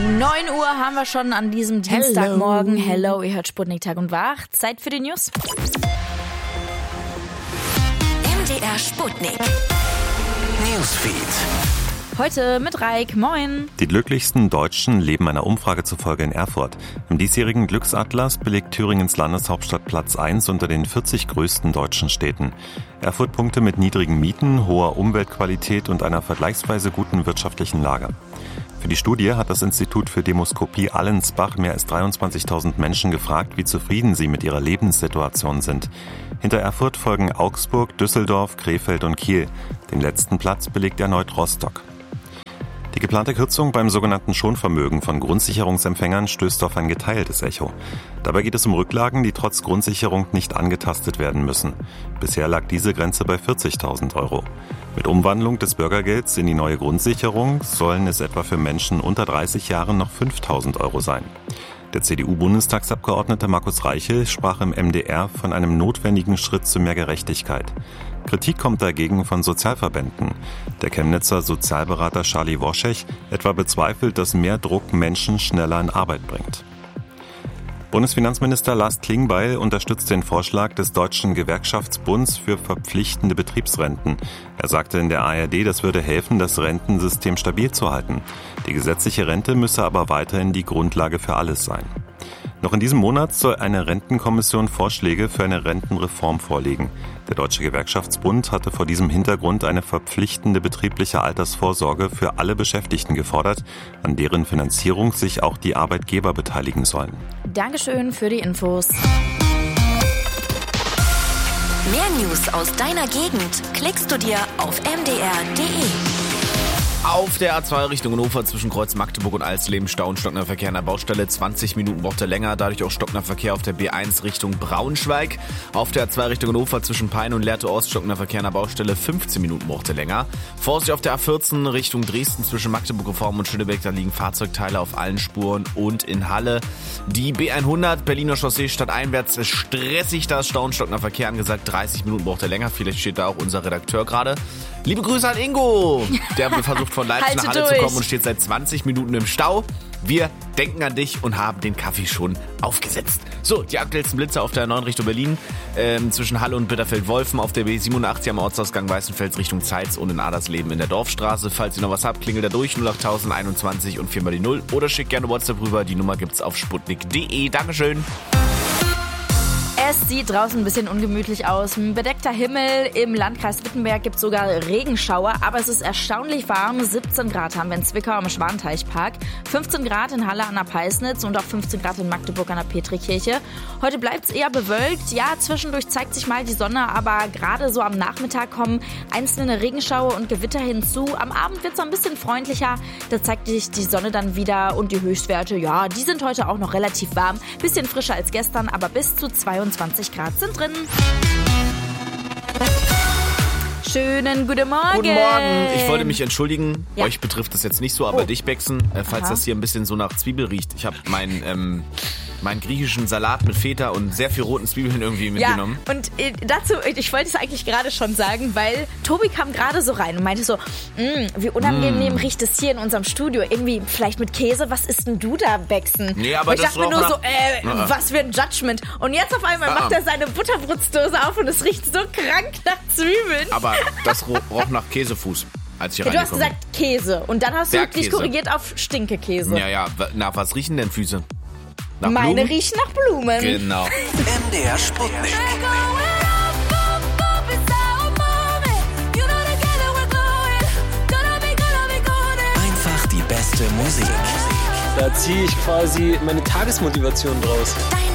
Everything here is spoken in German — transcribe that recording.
9 Uhr haben wir schon an diesem Dienstagmorgen. Hello, ihr hört Sputnik Tag und Wach. Zeit für die News. MDR Sputnik Newsfeed. Heute mit Raik. Moin. Die glücklichsten Deutschen leben einer Umfrage zufolge in Erfurt. Im diesjährigen Glücksatlas belegt Thüringens Landeshauptstadt Platz 1 unter den 40 größten deutschen Städten. Erfurt punkte mit niedrigen Mieten, hoher Umweltqualität und einer vergleichsweise guten wirtschaftlichen Lage. Für die Studie hat das Institut für Demoskopie Allensbach mehr als 23.000 Menschen gefragt, wie zufrieden sie mit ihrer Lebenssituation sind. Hinter Erfurt folgen Augsburg, Düsseldorf, Krefeld und Kiel. Den letzten Platz belegt erneut Rostock. Die geplante Kürzung beim sogenannten Schonvermögen von Grundsicherungsempfängern stößt auf ein geteiltes Echo. Dabei geht es um Rücklagen, die trotz Grundsicherung nicht angetastet werden müssen. Bisher lag diese Grenze bei 40.000 Euro. Mit Umwandlung des Bürgergelds in die neue Grundsicherung sollen es etwa für Menschen unter 30 Jahren noch 5.000 Euro sein. Der CDU-Bundestagsabgeordnete Markus Reichel sprach im MDR von einem notwendigen Schritt zu mehr Gerechtigkeit. Kritik kommt dagegen von Sozialverbänden. Der Chemnitzer Sozialberater Charlie Woschech etwa bezweifelt, dass mehr Druck Menschen schneller in Arbeit bringt. Bundesfinanzminister Lars Klingbeil unterstützt den Vorschlag des Deutschen Gewerkschaftsbunds für verpflichtende Betriebsrenten. Er sagte in der ARD, das würde helfen, das Rentensystem stabil zu halten. Die gesetzliche Rente müsse aber weiterhin die Grundlage für alles sein. Noch in diesem Monat soll eine Rentenkommission Vorschläge für eine Rentenreform vorlegen. Der Deutsche Gewerkschaftsbund hatte vor diesem Hintergrund eine verpflichtende betriebliche Altersvorsorge für alle Beschäftigten gefordert, an deren Finanzierung sich auch die Arbeitgeber beteiligen sollen. Dankeschön für die Infos. Mehr News aus deiner Gegend klickst du dir auf mdr.de. Auf der A2 Richtung Hannover zwischen Kreuz Magdeburg und Alsleben Stau und stockender Verkehr an der Baustelle. 20 Minuten braucht er länger, dadurch auch stockender Verkehr auf der B1 Richtung Braunschweig. Auf der A2 Richtung Hannover zwischen Peine und Lehrte Ost stockender Verkehr an der Baustelle. 15 Minuten braucht er länger. Vorsicht auf der A14 Richtung Dresden zwischen Magdeburg-Reform und Schönebeck. Da liegen Fahrzeugteile auf allen Spuren und in Halle. Die B100 Berliner Chaussee stadteinwärts ist stressig, da ist Stau und stockender Verkehr angesagt. 30 Minuten braucht er länger. Vielleicht steht da auch unser Redakteur gerade. Liebe Grüße an Ingo. Der versucht von Leipzig nach Halle zu kommen und steht seit 20 Minuten im Stau. Wir denken an dich und haben den Kaffee schon aufgesetzt. So, die aktuellsten Blitze auf der 9 Richtung Berlin, zwischen Halle und Bitterfeld-Wolfen, auf der B87 am Ortsausgang Weißenfels Richtung Zeitz und in Adersleben in der Dorfstraße. Falls ihr noch was habt, klingelt da durch 08021 und 4 mal die 0 oder schickt gerne WhatsApp rüber. Die Nummer gibt's auf sputnik.de. Dankeschön. Es sieht draußen ein bisschen ungemütlich aus. Ein bedeckter Himmel. Im Landkreis Wittenberg gibt es sogar Regenschauer. Aber es ist erstaunlich warm. 17 Grad haben wir in Zwickau am Schwanteichpark. 15 Grad in Halle an der Peisnitz und auch 15 Grad in Magdeburg an der Petrikirche. Heute bleibt es eher bewölkt. Ja, zwischendurch zeigt sich mal die Sonne. Aber gerade so am Nachmittag kommen einzelne Regenschauer und Gewitter hinzu. Am Abend wird es ein bisschen freundlicher. Da zeigt sich die Sonne dann wieder. Und die Höchstwerte, ja, die sind heute auch noch relativ warm. Bisschen frischer als gestern, aber bis zu 22 Grad sind drin. Schönen guten Morgen. Guten Morgen. Ich wollte mich entschuldigen. Ja. Euch betrifft das jetzt nicht so, aber dich, Bexen, falls Aha. das hier ein bisschen so nach Zwiebel riecht. Ich habe meinen griechischen Salat mit Feta und sehr viel roten Zwiebeln irgendwie mitgenommen. Ja, und dazu, ich wollte es eigentlich gerade schon sagen, weil Tobi kam gerade so rein und meinte so, wie unangenehm riecht es hier in unserem Studio. Irgendwie vielleicht mit Käse. Was isst denn du da, Bexen? Nee, aber und ich das dachte mir nur roch so, was für ein Judgment. Und jetzt auf einmal macht er seine Butterbrotsdose auf und es riecht so krank nach Zwiebeln. Aber das roch nach Käsefuß, als ich hier Ja, du hast reingekommen gesagt Käse und dann hast du dich Bergkäse. korrigiert auf Stinkekäse. bin. Ja, nach was riechen denn Füße? Nach Meine Blumen? riechen nach Blumen. Genau. MDR Sputnik. Einfach die beste Musik. Da ziehe ich quasi meine Tagesmotivation draus. Dein